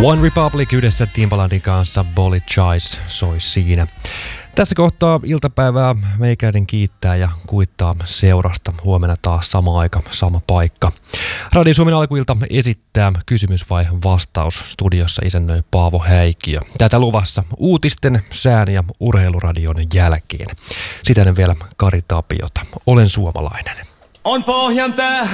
One Republic yhdessä Timbalandin kanssa Bullet Choice soi siinä. Tässä kohtaa iltapäivää meikäinen kiittää ja kuittaa seurasta. Huomenna taas sama aika, sama paikka. Radio Suomen alkuilta esittää kysymys vai vastaus. Studiossa isännöi Paavo Häikiö. Tätä luvassa uutisten, sään ja urheiluradion jälkeen. Sitä vielä Kari Tapiota. Olen suomalainen. On pohjan